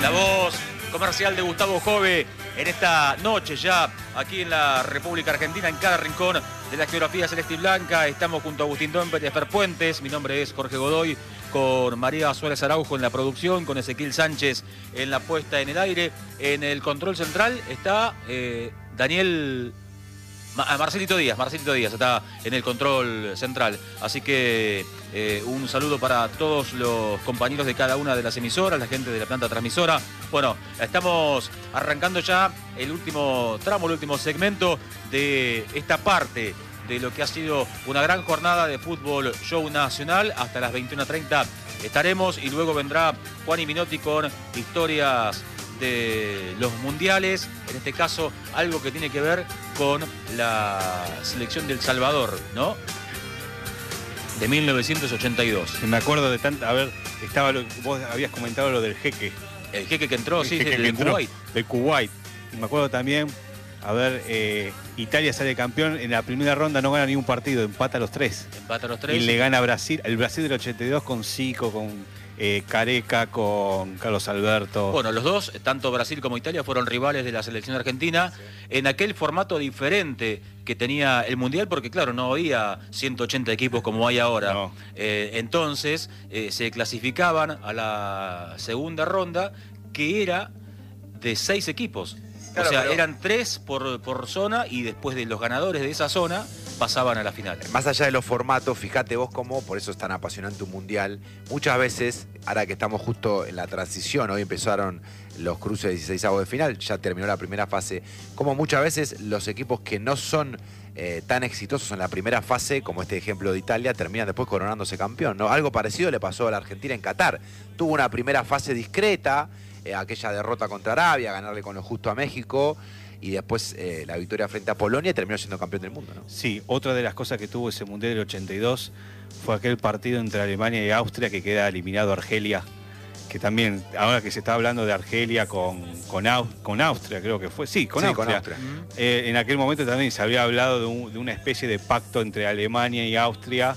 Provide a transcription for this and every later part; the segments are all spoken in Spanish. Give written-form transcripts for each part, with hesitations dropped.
La voz comercial de Gustavo Jove en esta noche ya aquí en la República Argentina, en cada rincón de la geografía celeste y blanca. Estamos junto a Agustín Domper y Esper Puentes. Mi nombre es Jorge Godoy, con María Suárez Araujo en la producción, con Ezequiel Sánchez en la puesta en el aire. En el control central está Marcelito Díaz está en el control central. Así que un saludo para todos los compañeros de cada una de las emisoras, la gente de la planta transmisora. Bueno, estamos arrancando ya el último tramo, el último segmento de esta parte de lo que ha sido una gran jornada de fútbol show nacional. Hasta las 21:30 estaremos y luego vendrá Juan y Minotti con historias de los mundiales, en este caso algo que tiene que ver con la selección de El Salvador, ¿no? De 1982. Me acuerdo de tanto, a ver, vos habías comentado lo del jeque. El jeque que entró, sí, de Kuwait. De Kuwait. Y me acuerdo también, a ver, Italia sale campeón, en la primera ronda no gana ni un partido, empata a los tres. Y le gana a Brasil, el Brasil del 82 con Zico, con Careca, con Carlos Alberto. Bueno, los dos, tanto Brasil como Italia, fueron rivales de la selección argentina en aquel formato diferente que tenía el Mundial, porque claro, no había 180 equipos como hay ahora. No. Entonces se clasificaban a la segunda ronda, que era de 6 equipos. Claro, o sea, pero eran 3 por zona, y después de los ganadores de esa zona pasaban a la final. más allá de los formatos, fíjate vos cómo, por eso es tan apasionante un mundial. Muchas veces, ahora que estamos justo en la transición, hoy empezaron los cruces de 16avos de final, ya terminó la primera fase, como muchas veces los equipos que no son tan exitosos en la primera fase, como este ejemplo de Italia, terminan después coronándose campeón, ¿no? Algo parecido le pasó a la Argentina en Qatar. Tuvo una primera fase discreta, aquella derrota contra Arabia, ganarle con lo justo a México, y después la victoria frente a Polonia, y terminó siendo campeón del mundo, ¿no? Sí, otra de las cosas que tuvo ese Mundial del 82 fue aquel partido entre Alemania y Austria, que queda eliminado Argelia, que también, ahora que se está hablando de Argelia con Austria, creo que fue, sí, con Austria. En aquel momento también se había hablado de una especie de pacto entre Alemania y Austria,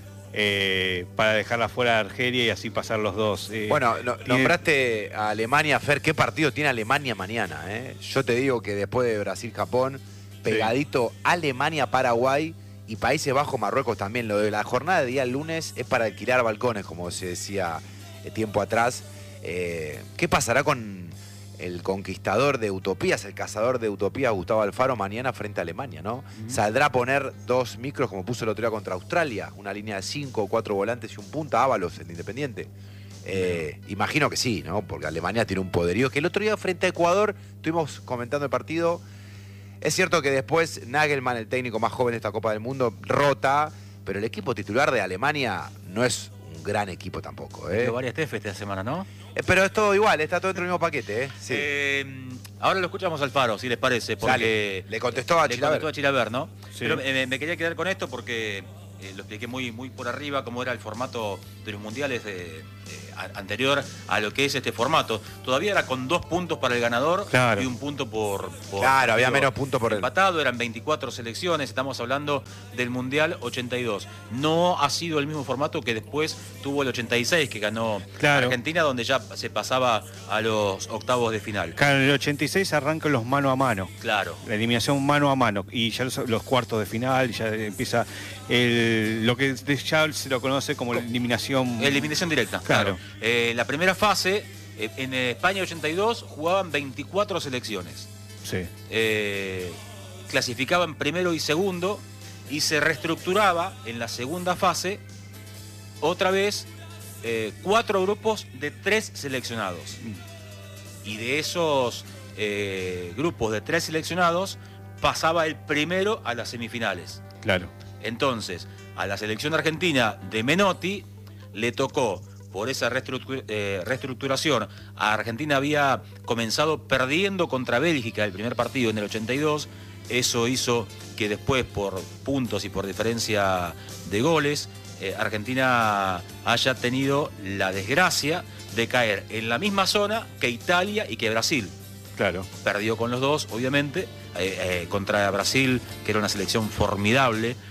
para dejarla fuera de Argelia y así pasar los dos. Bueno, nombraste a Alemania, Fer. ¿Qué partido tiene Alemania mañana? Yo te digo que después de Brasil-Japón, pegadito Alemania-Paraguay y Países Bajos-Marruecos también. Lo de la jornada de día lunes es para alquilar balcones, como se decía tiempo atrás. ¿Qué pasará con el conquistador de utopías, el cazador de utopías, Gustavo Alfaro, mañana frente a Alemania, ¿no? ¿Saldrá a poner 2 micros como puso el otro día contra Australia? Una línea de 5 o 4 volantes y un punta, Ábalos, el Independiente. Imagino que sí, ¿no? Porque Alemania tiene un poderío. Que el otro día frente a Ecuador, estuvimos comentando el partido. Es cierto que después Nagelmann, el técnico más joven de esta Copa del Mundo, rota, pero el equipo titular de Alemania no es un gran equipo tampoco, Pero varias TF esta semana, ¿no? Pero es todo igual, está todo dentro del mismo paquete, Sí. Ahora lo escuchamos a Alfaro, si les parece, porque le contestó a Chilaver, ¿no? Sí. Pero me quería quedar con esto porque lo expliqué muy por arriba, cómo era el formato de los mundiales anterior a lo que es este formato. Todavía era con 2 puntos para el ganador, claro, y 1 punto por claro, había menos puntos por empatado. Eran 24 selecciones, estamos hablando del Mundial 82. No ha sido el mismo formato que después tuvo el 86, que ganó Argentina, donde ya se pasaba a los octavos de final. Claro, en el 86 arrancan los mano a mano. Claro. La eliminación mano a mano. Y ya los cuartos de final, ya empieza lo que ya se lo conoce como la eliminación directa. Claro. La primera fase, en España 82, jugaban 24 selecciones. Sí. Clasificaban primero y segundo, y se reestructuraba en la segunda fase otra vez 4 grupos de 3 seleccionados. Y de esos grupos de 3 seleccionados pasaba el primero a las semifinales. Claro. Entonces, a la selección argentina de Menotti le tocó, por esa reestructuración, a Argentina había comenzado perdiendo contra Bélgica el primer partido en el 82. Eso hizo que después, por puntos y por diferencia de goles, Argentina haya tenido la desgracia de caer en la misma zona que Italia y que Brasil. Claro. Perdió con los dos, obviamente, contra Brasil, que era una selección formidable,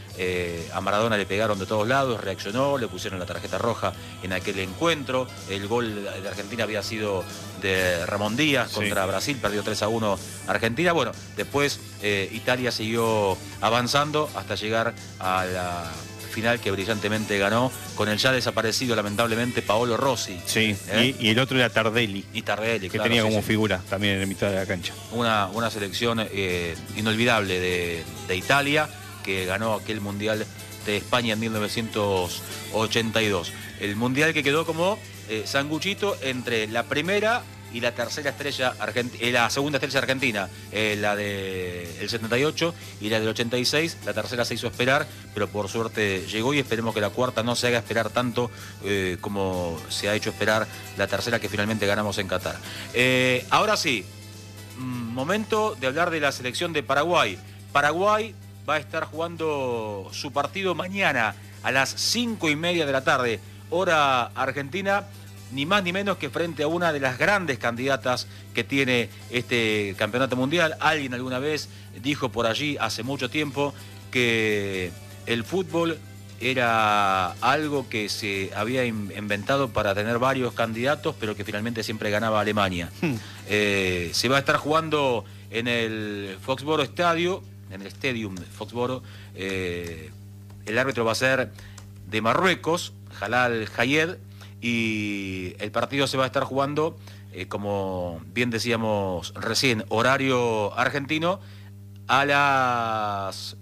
A Maradona le pegaron de todos lados, reaccionó, le pusieron la tarjeta roja en aquel encuentro. El gol de Argentina había sido de Ramón Díaz contra Brasil, perdió 3-1 Argentina. Bueno, después Italia siguió avanzando hasta llegar a la final que brillantemente ganó con el ya desaparecido lamentablemente Paolo Rossi. Sí, y el otro era Tardelli. Y Tardelli, que claro, tenía como figura también en la mitad de la cancha. Una selección inolvidable de Italia, que ganó aquel Mundial de España en 1982. El Mundial que quedó como sanguchito entre la primera y la tercera estrella la segunda estrella argentina, la del 78 y la del 86. La tercera se hizo esperar, pero por suerte llegó, y esperemos que la cuarta no se haga esperar tanto como se ha hecho esperar la tercera, que finalmente ganamos en Qatar. Ahora sí, momento de hablar de la selección de Paraguay. Paraguay va a estar jugando su partido mañana a las 5:30 de la tarde, hora argentina, ni más ni menos que frente a una de las grandes candidatas que tiene este campeonato mundial. Alguien alguna vez dijo por allí, hace mucho tiempo, que el fútbol era algo que se había inventado para tener varios candidatos, pero que finalmente siempre ganaba Alemania. Se va a estar jugando en el Foxboro Estadio, en el Stadium Foxboro. El árbitro va a ser de Marruecos, Jalal Hayed, y el partido se va a estar jugando, como bien decíamos recién, horario argentino, a las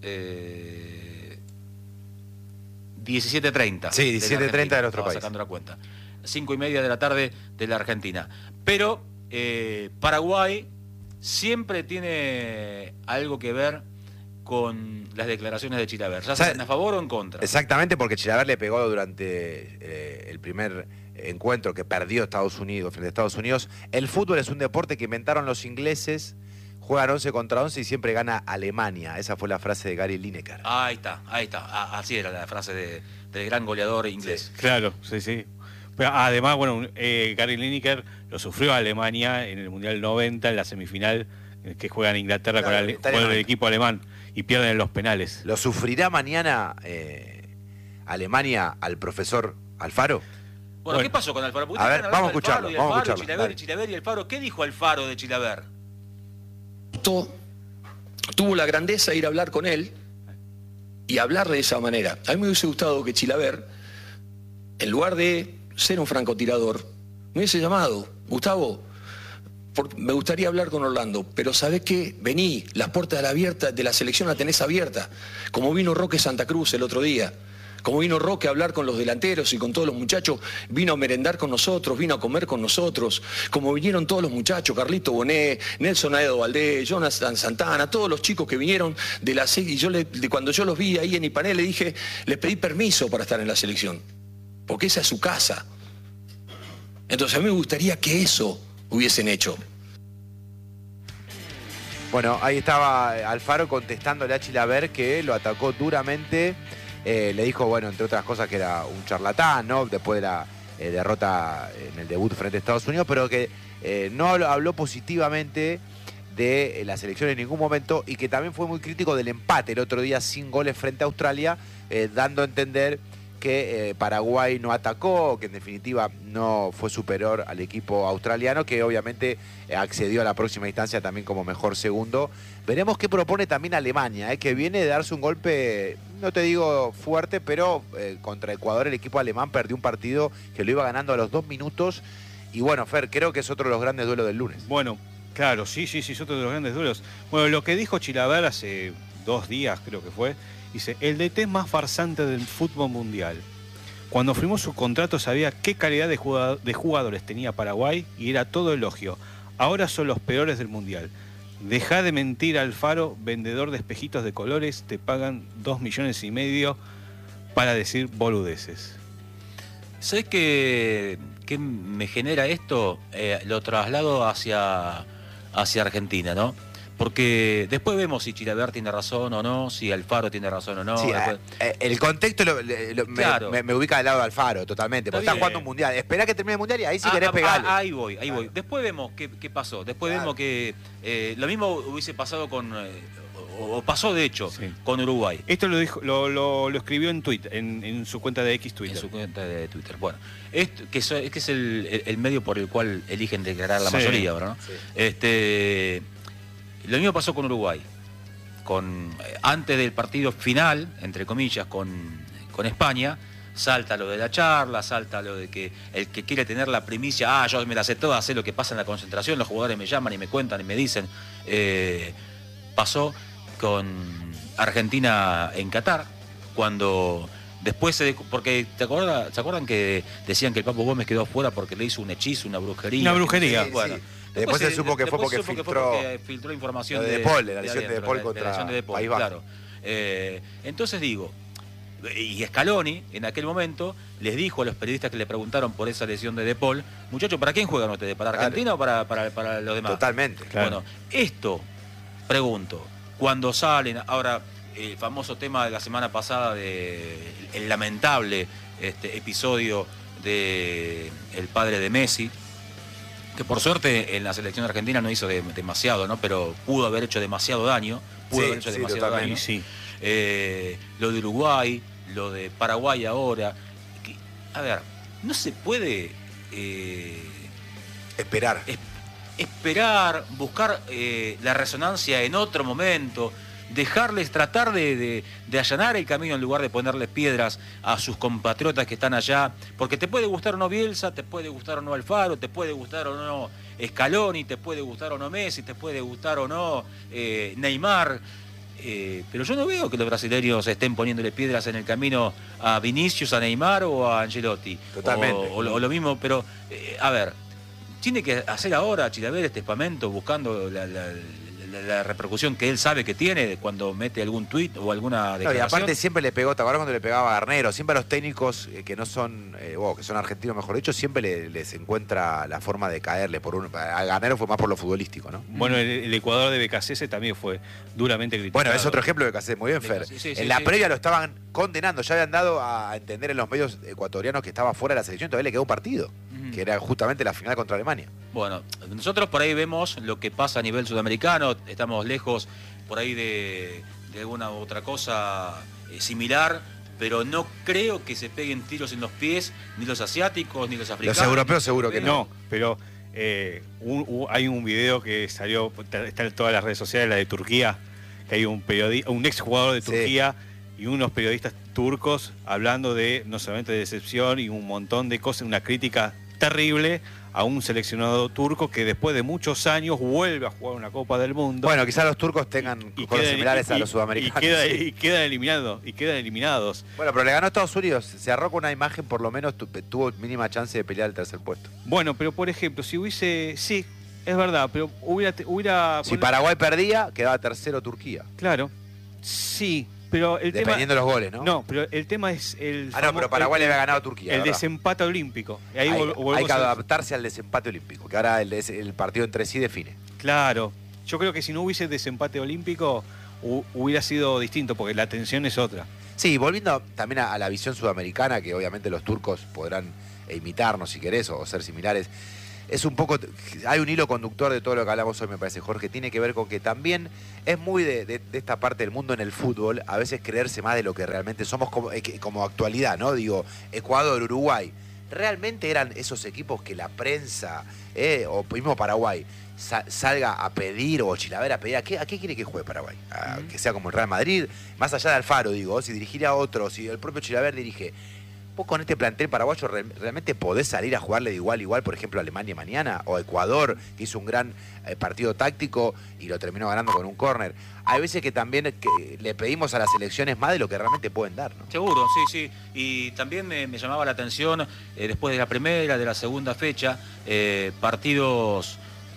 17:30. Sí, 17:30 del otro país. Sacando la cuenta. 5:30 de la tarde de la Argentina. Pero Paraguay siempre tiene algo que ver con las declaraciones de Chilaver. ¿Ya saben a favor o en contra? Exactamente, porque Chilaver le pegó durante el primer encuentro que perdió Estados Unidos frente a Estados Unidos. El fútbol es un deporte que inventaron los ingleses, juegan 11 contra 11 y siempre gana Alemania. Esa fue la frase de Gary Lineker. Ahí está. Así era la frase del gran goleador inglés. Sí, claro, sí. Pero además, bueno, Gary Lineker lo sufrió a Alemania en el Mundial 90, en la semifinal que juega en Inglaterra, claro, con el equipo alemán, y pierden en los penales. ¿Lo sufrirá mañana Alemania al profesor Alfaro? Bueno, ¿qué pasó con Alfaro? A ver, vamos a escucharlo. Chilaver y Alfaro. ¿Qué dijo Alfaro de Chilaver? Tuvo la grandeza de ir a hablar con él y hablar de esa manera. A mí me hubiese gustado que Chilaver, en lugar de ser un francotirador, me hubiese llamado: Gustavo, me gustaría hablar con Orlando, pero ¿sabés qué? Vení, las puertas de la selección la tenés abierta, como vino Roque Santa Cruz el otro día, como vino Roque a hablar con los delanteros y con todos los muchachos, vino a merendar con nosotros, vino a comer con nosotros, como vinieron todos los muchachos, Carlito Bonet, Nelson Aedo Valdés, Jonathan Santana, todos los chicos que vinieron de la selección. Y cuando yo los vi ahí en Ipané, le dije, les pedí permiso para estar en la selección, porque esa es su casa. Entonces a mí me gustaría que eso hubiesen hecho. Bueno, ahí estaba Alfaro contestándole a Chilaver, que lo atacó duramente. Le dijo, bueno, entre otras cosas, que era un charlatán, ¿no? Después de la derrota en el debut frente a Estados Unidos, pero que no habló positivamente de la selección en ningún momento, y que también fue muy crítico del empate el otro día sin goles frente a Australia, dando a entender que Paraguay no atacó, que en definitiva no fue superior al equipo australiano, que obviamente accedió a la próxima instancia también como mejor segundo. Veremos qué propone también Alemania, que viene de darse un golpe, no te digo fuerte, pero contra Ecuador el equipo alemán perdió un partido que lo iba ganando a los 2 minutos. Y bueno, Fer, creo que es otro de los grandes duelos del lunes. Bueno, claro, sí, es otro de los grandes duelos. Bueno, lo que dijo Chilaver hace 2 días, creo que fue, dice, el DT más farsante del fútbol mundial. Cuando firmó su contrato sabía qué calidad de jugadores tenía Paraguay y era todo elogio. Ahora son los peores del mundial. Dejá de mentir, Alfaro, vendedor de espejitos de colores, te pagan 2,5 millones para decir boludeces. ¿Sabés qué me genera esto? Lo traslado hacia Argentina, ¿no? Porque después vemos si Chilaver tiene razón o no, si Alfaro tiene razón o no. Sí, después... el contexto claro. me ubica del lado de Alfaro totalmente, porque está jugando un mundial. Esperá que termine el mundial y ahí sí querés pegarle. Ahí voy. Después vemos qué pasó. Después vemos que lo mismo hubiese pasado con o pasó de hecho Sí. con Uruguay. Esto lo dijo, lo escribió en Twitter, en su cuenta de X Twitter. En su cuenta de Twitter. Bueno, esto, que es el medio por el cual eligen declarar la Sí. mayoría ahora, ¿no? Sí. Lo mismo pasó con Uruguay. Antes del partido final, entre comillas, con España, salta lo de la charla, salta lo de que el que quiere tener la primicia, yo me la sé toda, sé lo que pasa en la concentración, los jugadores me llaman y me cuentan y me dicen. Pasó con Argentina en Qatar, cuando después porque ¿se acuerdan que decían que el Papo Gómez quedó afuera porque le hizo un hechizo, una brujería? Una brujería. Sí, Bueno, sí. Después se supo que fue porque filtró información lo de Paul, la de lesión de adentro, Paul la contra lesión de Paul, País Vasco. claro. Entonces digo, y Scaloni en aquel momento les dijo a los periodistas que le preguntaron por esa lesión de Paul, muchachos, ¿para quién juegan ustedes? ¿Para Argentina o para los demás? Totalmente. Claro. Bueno, esto, pregunto, cuando salen, ahora el famoso tema de la semana pasada el lamentable episodio de el padre de Messi, que por suerte en la selección argentina no hizo demasiado, ¿no? Pero pudo haber hecho demasiado daño, totalmente. Sí. Lo de Uruguay, lo de Paraguay ahora. A ver, no se puede Esperar. esperar, buscar la resonancia en otro momento, dejarles tratar de allanar el camino en lugar de ponerles piedras a sus compatriotas que están allá, porque te puede gustar o no Bielsa, te puede gustar o no Alfaro, te puede gustar o no Scaloni, te puede gustar o no Messi, te puede gustar o no Neymar, pero yo no veo que los brasileños estén poniéndole piedras en el camino a Vinicius, a Neymar o a Ancelotti. Totalmente. O lo mismo, pero a ver, tiene que hacer ahora Chilaver este espamento buscando la repercusión que él sabe que tiene cuando mete algún tuit o alguna No, y declaración. aparte siempre le pegó, ¿te acuerdas cuando le pegaba a Garnero? Siempre a los técnicos que no son, que son argentinos, mejor dicho, siempre les encuentra la forma de caerle. A Garnero fue más por lo futbolístico, ¿no? Bueno, el Ecuador de Becasese también fue duramente criticado. Bueno, es otro ejemplo de que hace muy bien, Fer. Sí, En la sí. previa lo estaban condenando, ya habían dado a entender en los medios ecuatorianos que estaba fuera de la selección, todavía le quedó un partido, que era justamente la final contra Alemania. Bueno, nosotros por ahí vemos lo que pasa a nivel sudamericano, estamos lejos por ahí de alguna otra cosa similar, pero no creo que se peguen tiros en los pies ni los asiáticos ni los africanos. Los europeos seguro que No, pero hay un video que salió, está en todas las redes sociales, la de Turquía, que hay un exjugador de Sí. Turquía y unos periodistas turcos hablando de no solamente de decepción y un montón de cosas, una crítica terrible a un seleccionado turco que después de muchos años vuelve a jugar una Copa del Mundo. Bueno, quizás los turcos tengan cosas similares a los sudamericanos. Y quedan eliminados. Bueno, pero le ganó a Estados Unidos. Se arrojó una imagen, por lo menos tuvo mínima chance de pelear el tercer puesto. Bueno, pero por ejemplo, si hubiese... Sí, es verdad, pero hubiera Si Paraguay perdía, quedaba tercero Turquía. Claro, sí, pero el Dependiendo de los goles, ¿no? No, pero el tema es pero Paraguay le había ganado a Turquía. el ¿verdad? desempate olímpico. Y ahí Hay volvemos que a- adaptarse al desempate olímpico, que ahora el partido entre sí define. Claro, yo creo que si no hubiese desempate olímpico hubiera sido distinto, porque la tensión es otra. Sí, volviendo también a la visión sudamericana, que obviamente los turcos podrán imitarnos si querés o ser similares. Es un poco, hay un hilo conductor de todo lo que hablamos hoy, me parece, Jorge, tiene que ver con que también es muy de esta parte del mundo en el fútbol, a veces creerse más de lo que realmente somos como actualidad, ¿no? Digo, Ecuador, Uruguay, realmente eran esos equipos que la prensa, o mismo Paraguay, salga a pedir, o Chilaver a pedir, ¿a qué quiere que juegue Paraguay? Que sea como el Real Madrid, más allá de Alfaro, digo, si dirigiera a otro, si el propio Chilaver dirige. ¿Vos con este plantel paraguayo realmente podés salir a jugarle de igual a igual, por ejemplo, a Alemania mañana? O a Ecuador, que hizo un gran partido táctico y lo terminó ganando con un córner. Hay veces que también le pedimos a las selecciones más de lo que realmente pueden dar, ¿no? Seguro, sí. Y también me llamaba la atención, después de la primera, de la segunda fecha, partidos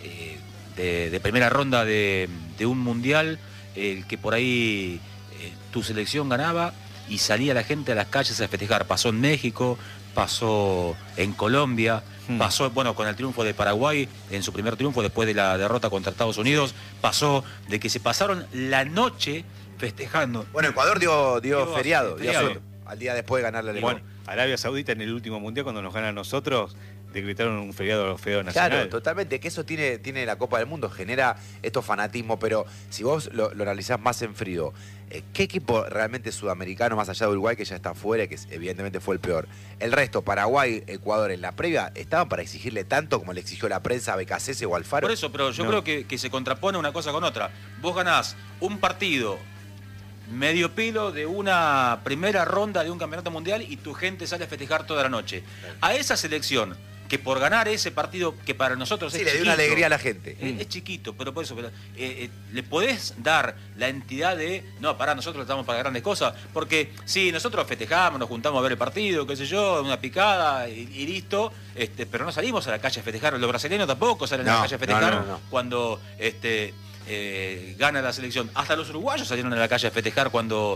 de primera ronda de un mundial, el que por ahí tu selección ganaba y salía la gente a las calles a festejar. Pasó en México, pasó en Colombia, pasó, bueno, con el triunfo de Paraguay, en su primer triunfo después de la derrota contra Estados Unidos, pasó de que se pasaron la noche festejando. Bueno, Ecuador dio feriado, feriado. al día después de ganar la Y Alemania. bueno, Arabia Saudita en el último mundial, cuando nos gana a nosotros, decretaron un feriado nacional. Claro, totalmente, que eso tiene la Copa del Mundo, genera estos fanatismos, pero si vos lo analizás más en frío, ¿qué equipo realmente sudamericano, más allá de Uruguay, que ya está fuera, que evidentemente fue el peor? El resto, Paraguay, Ecuador, en la previa, ¿estaban para exigirle tanto como le exigió la prensa a BKC o Alfaro? Por eso, pero yo creo que se contrapone una cosa con otra. Vos ganás un partido medio pelo de una primera ronda de un campeonato mundial y tu gente sale a festejar toda la noche. A esa selección, que por ganar ese partido, que para nosotros es le dio chiquito, una alegría a la gente. Es chiquito, pero por eso, le podés dar la entidad de, no, para nosotros estamos para grandes cosas, porque sí, nosotros festejamos, nos juntamos a ver el partido, qué sé yo, una picada y listo, pero no salimos a la calle a festejar. Los brasileños tampoco salen a la calle a festejar cuando gana la selección. Hasta los uruguayos salieron a la calle a festejar cuando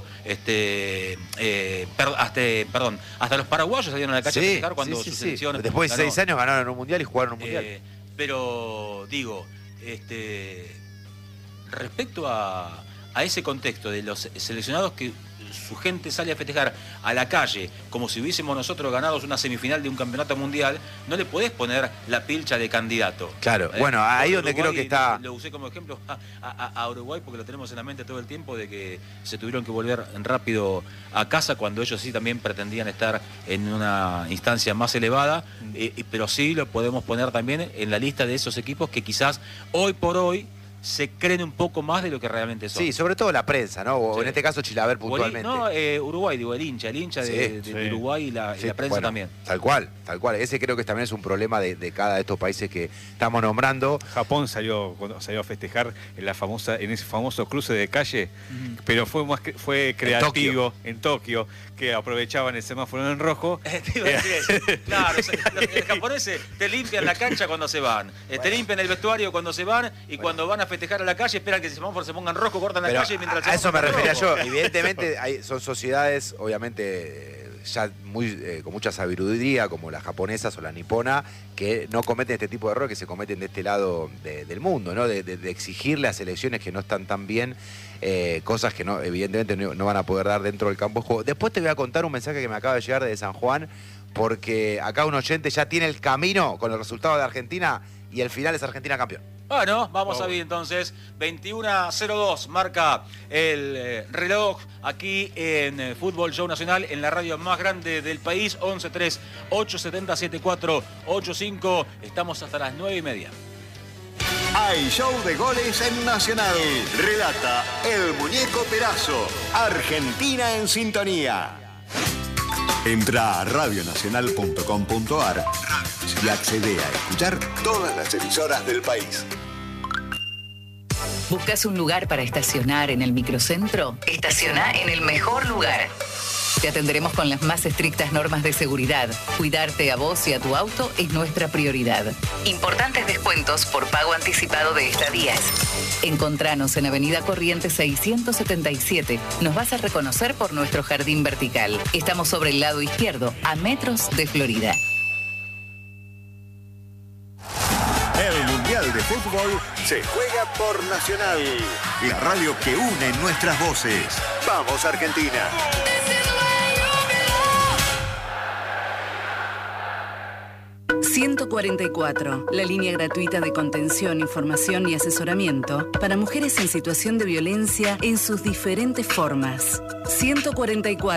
hasta los paraguayos salieron a la calle a festejar cuando su selección después de ganó. 6 años ganaron un mundial y jugaron un mundial. Pero digo, respecto a ese contexto de los seleccionados que su gente sale a festejar a la calle como si hubiésemos nosotros ganado una semifinal de un campeonato mundial, no le podés poner la pilcha de candidato. Claro, bueno, ahí donde Uruguay, creo que está... Lo usé como ejemplo a Uruguay porque lo tenemos en la mente todo el tiempo de que se tuvieron que volver rápido a casa cuando ellos sí también pretendían estar en una instancia más elevada, pero sí lo podemos poner también en la lista de esos equipos que quizás hoy por hoy se creen un poco más de lo que realmente son. Sí, sobre todo la prensa, ¿no? O Sí. en este caso Chilaver puntualmente. No, Uruguay, digo, el hincha de Uruguay y la prensa bueno, también. Tal cual. Ese creo que también es un problema de cada de estos países que estamos nombrando. Japón salió a festejar en ese famoso cruce de calle, pero fue creativo en Tokio, que aprovechaban el semáforo en rojo. Claro, los japoneses te limpian la cancha cuando se van, te limpian el vestuario cuando se van y cuando van a festejar a la calle esperan que el semáforo se pongan rojo, cortan la calle mientras a eso me refería yo. rojo. Evidentemente son sociedades, obviamente, ya con mucha sabiduría, como las japonesas o la nipona, que no cometen este tipo de errores que se cometen de este lado del mundo, ¿no? De exigirle a selecciones que no están tan bien cosas que evidentemente no van a poder dar dentro del campo de juego. Después te voy a contar un mensaje que me acaba de llegar desde San Juan, porque acá un oyente ya tiene el camino con el resultado de Argentina y el final es Argentina campeón. Bueno, vamos a ver entonces, 21:02 marca el reloj aquí en Fútbol Show Nacional, en la radio más grande del país, 11-3-870-7485, estamos hasta las 9:30. Hay show de goles en Nacional. Relata el Muñeco Perazo. Argentina en sintonía. Entra a radionacional.com.ar y accede a escuchar todas las emisoras del país. ¿Buscas un lugar para estacionar en el microcentro? Estaciona en el mejor lugar. Te atenderemos con las más estrictas normas de seguridad. Cuidarte a vos y a tu auto es nuestra prioridad. Importantes descuentos por pago anticipado de estadías. Encontranos en Avenida Corrientes 677. Nos vas a reconocer por nuestro jardín vertical. Estamos sobre el lado izquierdo, a metros de Florida. El Mundial de Fútbol se juega por Nacional. La radio que une nuestras voces. ¡Vamos, Argentina! ...144, la línea gratuita de contención, información y asesoramiento... ...para mujeres en situación de violencia en sus diferentes formas. 144.